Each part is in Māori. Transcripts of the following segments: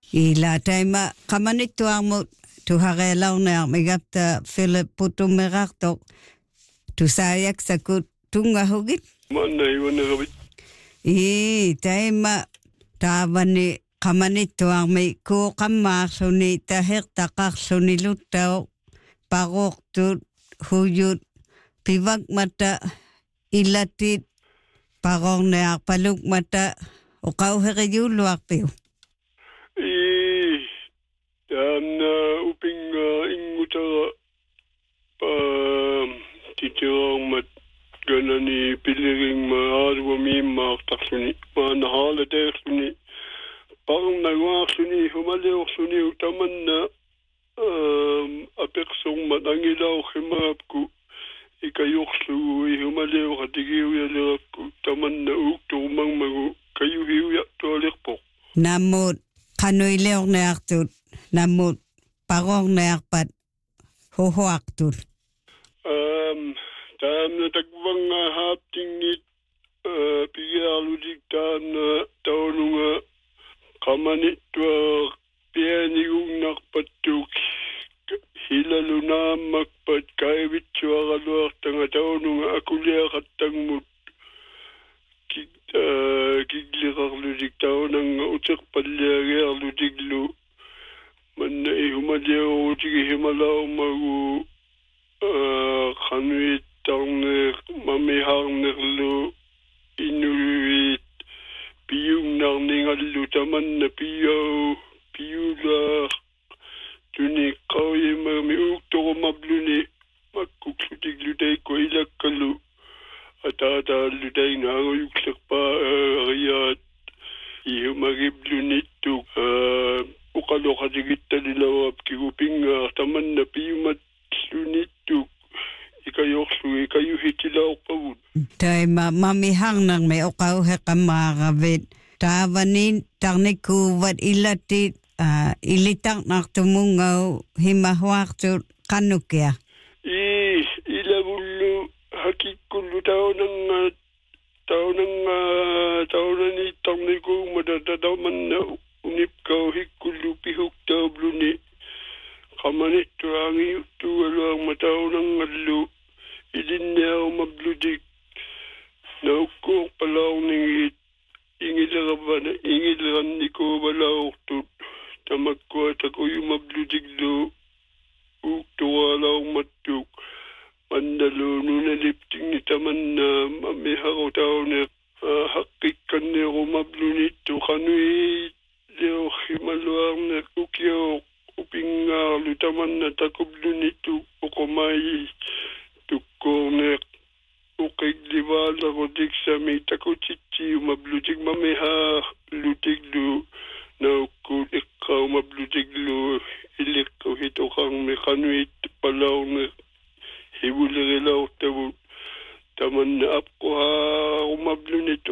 Ila taima kamanittuarmut tuharealaurniarmigapta Philip putummerartoq tusaayaksakut tungahugit. Manna iwanerabit. Taima taavani kamanittuarmi kuuqammaarluni tahertaqarluni luttao paruqtut huyut pivakmata ilatit parorniarpalukmata uqauheriyulluarpiu. Taamna upinga ingutara titiormat ganani piliring maadwa miimmaartarluni maana haalateerluni parnaguarluni humaleorluni utamanna apeqsormat angilauqimaapku ikayorlu ihumaleoratigiuyalerapku tamanna uuktorumangmagu kayuhiuyartualerpoq Namut qanuileorniartut namut parorniarpat hohoaqtut taamna takvanga haaptingit pigiarlutik taana taununga qamanittuaq pianigunnarpattuk hilalunaammakpat kaivitsuaraluartanga taununga akuliaqattangmut kiglirarlutik taunanga uterpalliagiarlutiklu manna ihumaliorutigi himalaumagu qanuittarner mamiharnerlu inuit piyungnarningallu tamanna piyulaar tuni qauyimami uuktorumabluni makkuklutiklu taikku ilakkalu ataatallu taina anguyuklerpaa ariyaat ihumagiblunittuk uqaloqatigittalilawap kigupingaar tamanna piyumatlunittuk ikayorlu ikayuhitilaorpavut taima mamiharnermi uqauheqammaaqavit taavanin tarnikuuvat ilatit ilitarnartumungau himahuartut qanukia ilavullu hakikkullu taunani tarnikuumata tatamanna unipkau hikkullu pihuktabluni qamanittuaangiyuttugaluarma taunangallu ilinniarumablutik naukkuorpalaorningit ingilrannikuuvalaortut tamakkua takuyumablutiklu uuktualaormattuk mannalu nunaliptingni tamanna mamiharutaune haqqikkannirumablunittu qanui leorhimaluarne ukio upingaarlu tamanna takublunittu uqomai tukkoorneq uqiglivaalarutik-sami takutittiumablutik mamihaarlutiklu naukkuut iqqaumablutiklu iliqqu hitoqarmi qanuit palaorneq hibulerilaortavut tamanna apquhaarumabluniktu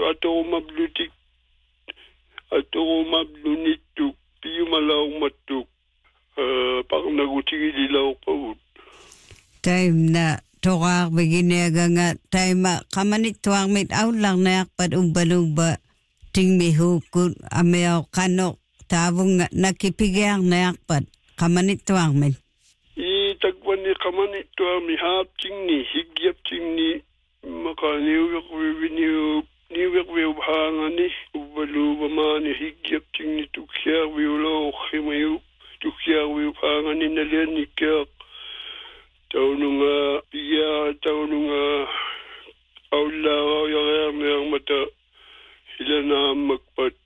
atorumablunittuk piyumalaormattuk parnagutigililaorpavut taimna toqaarviginiaganga taima qamanittuarmit aullarniarpat ubbaluba tingmihuukkut amiauqanoq taavunga nakipigiarniarpat qamanittuarmit takwani qamanittuarmi haaptingni higyaptingni maqaniuveqviubhaangani ubbaluubamaani higyaptingni tuksiarviuloorrimayu tuksiarviubhaangani naliannikkeaq taununga aullaarauyariarniarmata hilanaammakpat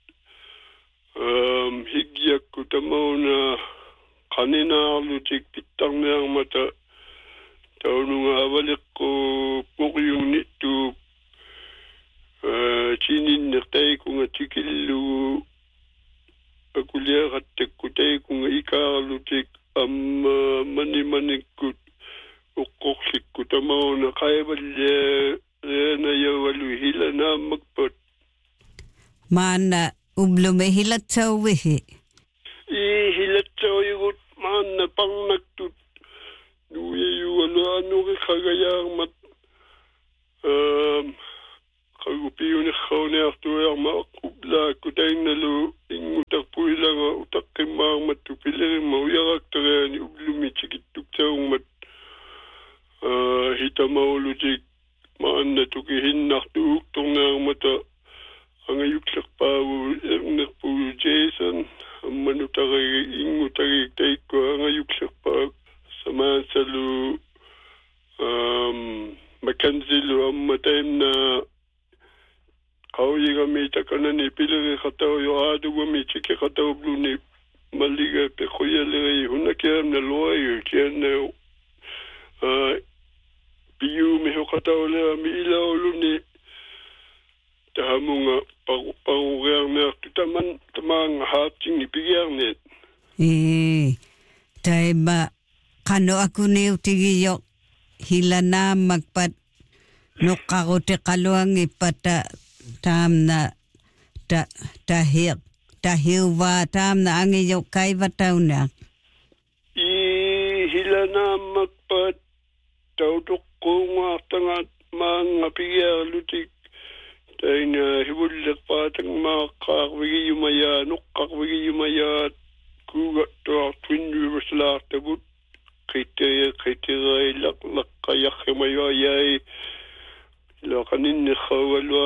higyakku tamauna qaninaarlutik pittarniarmata taununga avaliqqu puqyungnittuuk tininnertaikunga tikillugu akuliaqattakku taikunga ikaarlutik amma manimanikkut uqqorlikku tamauna qaivalliaanayavalu hilanaammakpat maana ublume hilatsauvihi hilatsauigut maana parnaktut nuyajualuanuqi qagayaarmat qagupiyuniqqauniartuiarma aquplaakku tainnalu ingutarpuilanga utaqqim pileri mauyaraktareani ublumitikittuk taungmat hitamaulutik maanna tuki hinnartu uktornaarmata angayuklerpaavu ernerpu Jason ammanutari ingutari taikko angayuklerpaak samaansalu makanzilu ammataimna qawigami takanani pileri khatau yoadugami chike khatau bluni maliga pe khoyalere hunakiamna loayu kianna piu me khatau le mi ilauluni tahamunga parurearne tamang haating ni pigernet taima kano aku ni utigiyo hilana magpat nukarote kaluangi pata tamna tahiwa tamna angiyo kaiva tauna hilana magpat tautukkunga tangat mga pigerlutik taina hibullek patang maqaqwigi yumaya nuqqaqwigi yumaya kuga to twin rivers la tabut kriteria laqayakhmayo yai laqanin khawalwa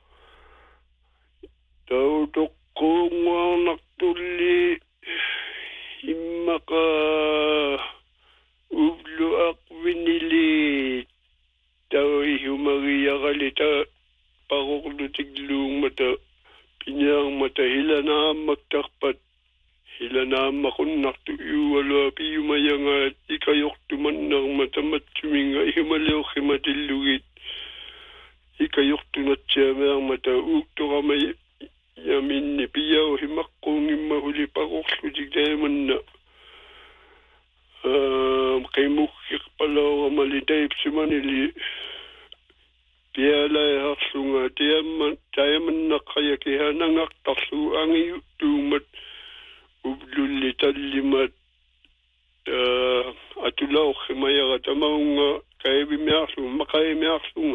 tawtuqqunga naqtulli immaqa ublu aqwinili tawi humariya galita paroklutik lung mata pinyang mata hilana magtakpat hilana makunnaktu iwala piyumayanga ikayoktuman ng matamat suminga ihimalew himatilugit ikayoktunat siyamang mata ukto kamay yamin ni piyaw himakong imahuli paroklutik dayaman na kay mukik palaw malitayip simanili piala haslunga tiyaman nakayakiha nangaktasu ang yutumat ubluli talimat atulaw khimayaga tamaunga kaibi miaslunga makai miaslunga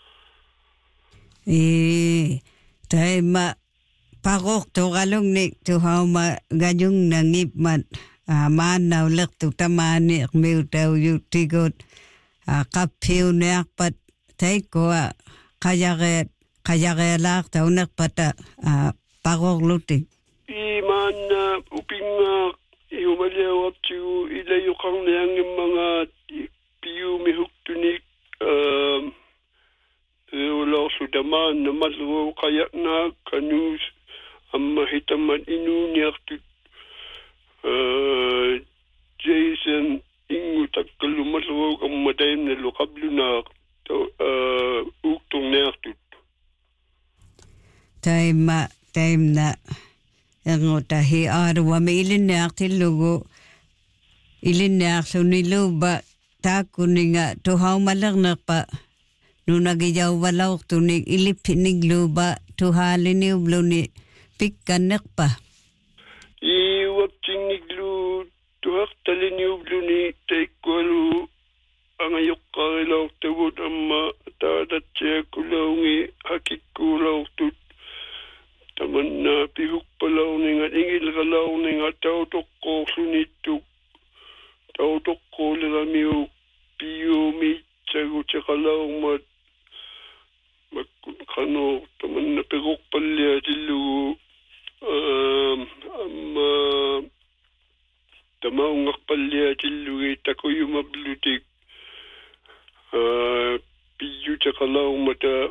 taima parok to galong ni to hauma gajung nangipmat manaw lek tu tamani meu tau yutigot kapiu neakpat taiko kayare lak taunak pata parok lutik iman upinga iumalia waptu ila yukang niyang mga piyu mihuktunik ulaw sudaman na malro kaya na kanus ang mahitaman inunyak Jason ingu takkalumalro ang madayim na lokablo na uktong nertut. Time na ang tahi arwa may ilinaktilugo ilinaksunilo takuning tuhaw malagnak pa nung nagiyaw walaw tunig ilipinig luba tuhalin ni ublo ni pikkanak pa. Iwag tiniglu tuhak talin ni ublo ni taikwalu ang ayok kailaw tawod amma tadat siya kulawngi hakik kulaw tut taman na pihuk palaw ni nga ingil kalaw ni nga tautok ko sunituk tautok ko liramiw piyo mi tsago siya kalaw magkano taman na pihuk palya dilu amma tamaw ngakpalya dilu tako yung mablutik piyu tsakalaw mata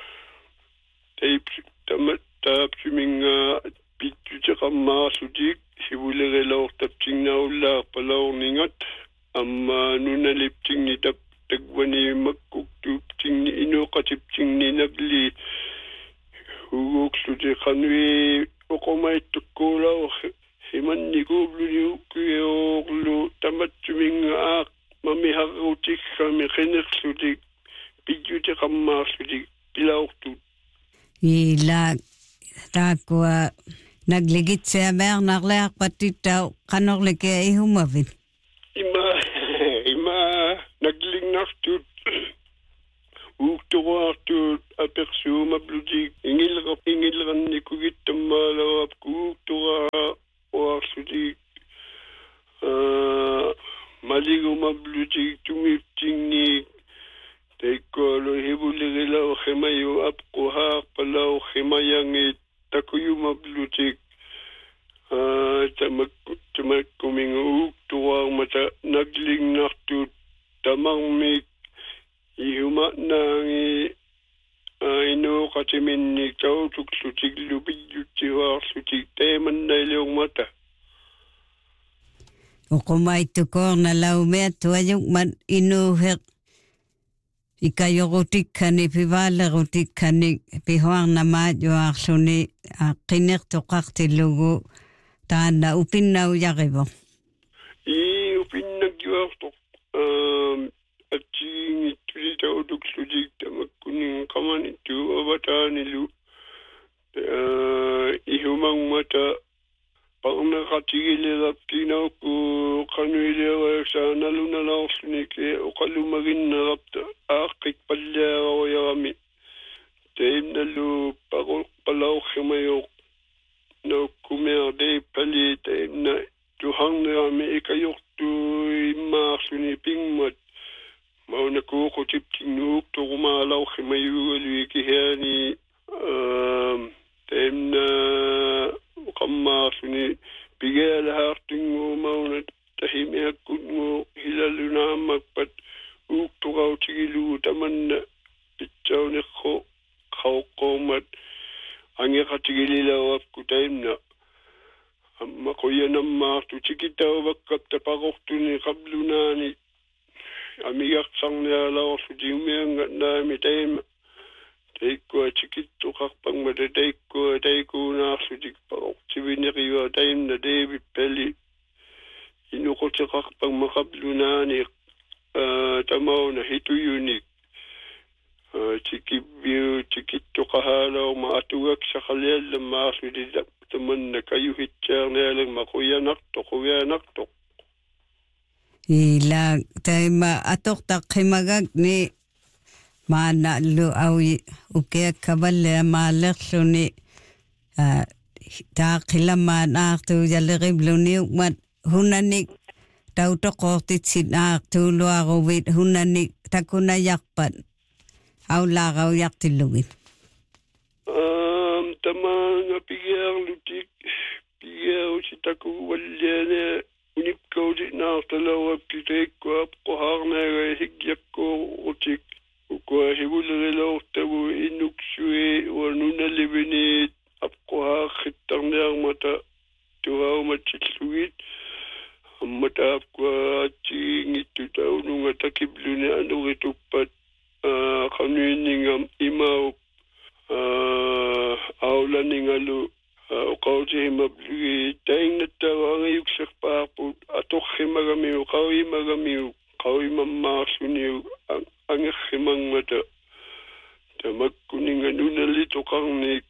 tap suminga piyu tsaka masudik sibulere tapting na ula palaw ningat amma nunalipting ni tagwani magkuktupting ni inokatipting ni nagli hugok sude kanwi okomay tukulaw himan ni gublu ni ukuyoklu tamat suminga mamihakautik kami kiniksudik pidyute kamasudik pilauktut. Ila takwa nagligit siya mer nakleak patitaw kanorlike ay humavit. Ima nagling naktut uktuwartut apersu mabludik ingilran ni kugit tamalawap uktuwa warsudik maliguma blutik tumiptingi teikolo hibuligila khemayu apquha palau khemayangi takuyuma blutik tamak kumingu tuwa mata nagling naktu tamang mi ihuma nangi ino katiminni tautuk sutik lubiyuti wa sutik teman nailong mata Ukumai tukor na laumea tuayong man inuhek ikayogutik kani pivala gutik kani pihuang na madyo aksuni kinek tukak tilugu tanda upin na uyakibo. Upin nagyuak at yung itulita uduk sudik tamak kuning kaman itu abata nilu ihumang mata pag nakatigilirap tinaw ko kanuilera sa nalunalaw sunike o kalumagin na rapta akik palyara o yarami taim nalu palaw khimayok na kumer day pali taim na tuhang na rami ikayok tu imak suniping mat mau na kukutip tinuk to kumalaw khimayo alwikihani taim na kamma suni bigel hartingu mauna tahimia kungu hilaluna makpat ukturau tigilu tamanna pitsaune khawqomat ange khatigilila wakutaimna amma koyanamma tu tikitaw bakkap tapaqortuni qablunani amigaqsarnia lawsudiumianga naami taima teikko tikittu qarpang mata teikko naarsutik paqortivineriwa taimna devi peli inuqoti qarpang maqablunaani tamauna hituyunik tikittu qahalaw ma atuak saqaliallam maarsuti tamanna kayuhitsaarnialang maquyanartoq ila taima atortaq qimagak ni maana lu au uke kaballe maalerluni taaqilama naartu yaleriblu mat hunanik tautoqortitsit naartu luaruvit hunanik takuna yaqpat aulaqau yaqtillugit tamanga pigerlutik pigersitaku wallene unipkaudi naartalawap kiteikko apqoharnaga higyakko utik ukwa hibulrelo tabu inuksue wanuna libini apqoha khittarniarmata tuwa matillugit ammata apqwa tingittu taununga takibluni anurituppat qanuiningam imau aulaningalu uqautihimablugi tainnattawaanga yuksaqpaarput atorrimagamiu qawimammaarluniu angerrimangmata tamakkuninga nunali toqarnik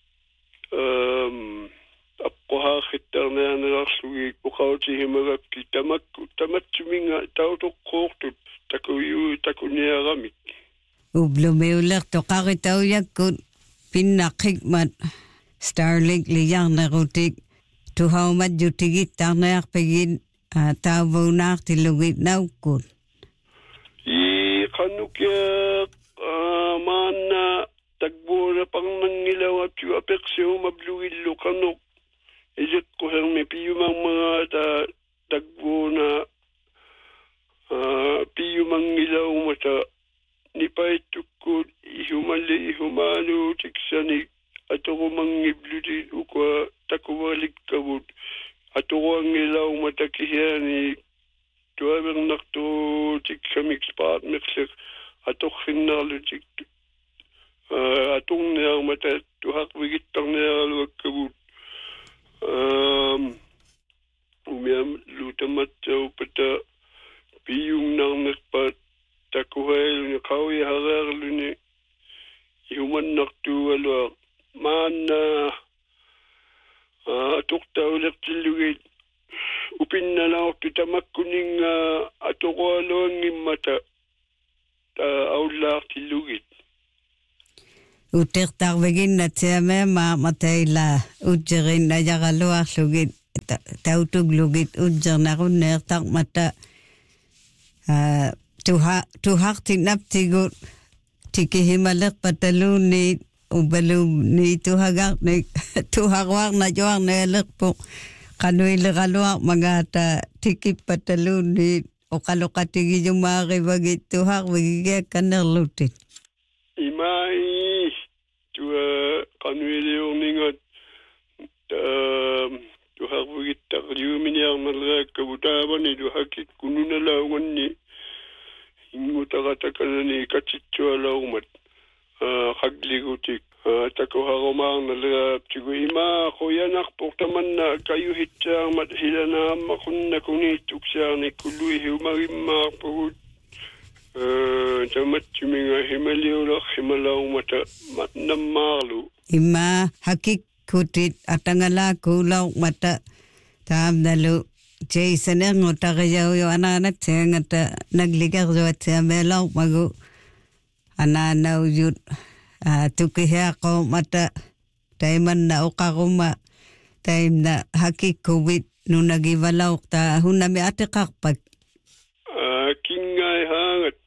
apqohaakhittarniarnelarlugi uqautihimagakki tamatsuminga tautoqqoortut takuniaramik ublumiuler toqaritauyakkut pinnaqikmat Starlink lijarnerutik tuhaumat jutigit tarnearpigin taavunaartillugit naukkut qanukia maanna takbuuna parnangilawa tu apekseu mablugillu qanuk isikku hermi piyumangmanga takbuuna piyumangilaumata nipaitukkut ihumanu tiksanik atoqumangibluti ukwa takuwalikkavut atoquangilaumata kihiani tuavernartu tiksamik spaatmerser atorrinnarlutik atorniarmata tuhaqvigittarniaraluakkavut umiam lutamattaupata piyungnarnerpat takuhailuni qawiharerluni ihumannartualua maanna tuqtaulertillugit upinnalaortu tamakkuninga atoqaluangimmata aullaartillugit utertarviginnatiame mataila utjerin ajaraluarlugit tautuglugit utjernarunneertarmata tuhak tinap tigut tiki himalak patalun ni ubalum ni tuhagak ni tuhagwak na juang na lekpo kanui legaluak mangata tiki patalun ni okaloka tigi jumari bagi tuhak bagi kaner lutit. Imai tua kanui leong ningat tuhak bagi tak liuminiang malak kabutaban ni tuhak kununa laungan ni ingutakatakana ni kachitwa laumat hagligutik tako haromang nalap tigo ima koyanak portaman na kayu hitchang mat hilana makun na kuni tuksang ni kului hiumarimma put tamat tuminga himalio himalau mata mat namalu ima hakik kutit atangala kulau mata tam dalu Jason ang utakayaw yung anak ngata nagligar jo at melaw magu ananaw yun tukiha ko mata taiman na ukakuma taim na hakik COVID nung nagibalaw ta hunami ate kakpag kingay hangat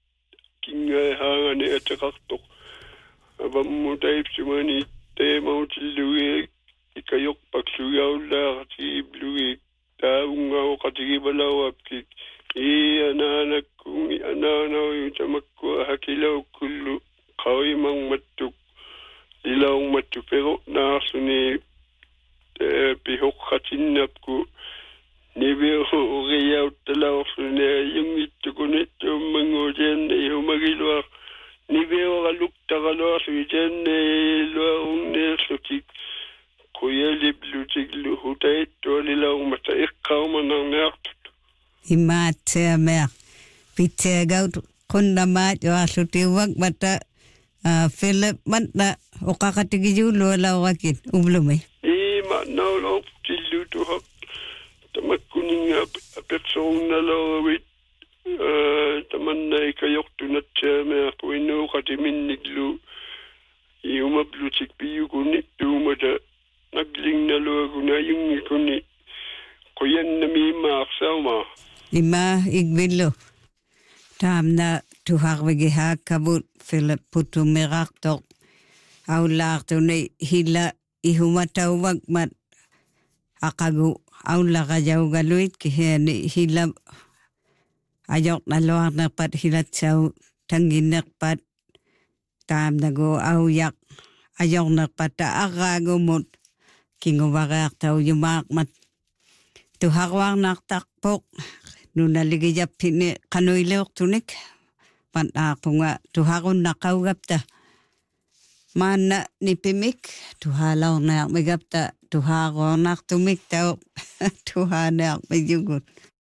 ni ate kaktok abang mo tayo sumani tayo mau tiluwi ikayok pagsuyaw la kasi bluwi taunga katigi balaw apki anak kung ananaw yung tamakko hakilaw kullu kawi mang matuk ilaw matuk pero nasuni pihok katinap ko nibiro riyaw talaw suni yung itukunit yung mangojen yung magilwak nibiro kaluk takalaw sujen luar unne sutik kuya liblutik luhutay to nilaw mataik kaw manang nertut. Imat siya mer. Pitsegaw kundamat yung asutiwag mata Philip mat na ukakatigiyulo lawakit ublumay. Mat na law tilu to hap tamat kuning person na lawit taman na ikayok tunat siya mer kuino katimin niglu iumablutik piyu kunit tumata nagling na luwago na yung ikuni kuyan na may maaksaw Ima igbilo. Tam na tuhak wagi kabut Philip putu merak tok. Aulak to na hila ihumatawag mat akagu aula kajaw galuit kaya ni hila ayok na luwak na pat hilat saw tanginak pat tam na go auyak ayok na pata akagumot kingubagak tau yumak mat tuhakwang naktakpok nung naligijap tini kanuilok tunik pat akunga tuhakon nakawgap ta mana ni pimik tuhalaw na megap ta tuhakon naktumik tau tuhanak mejugut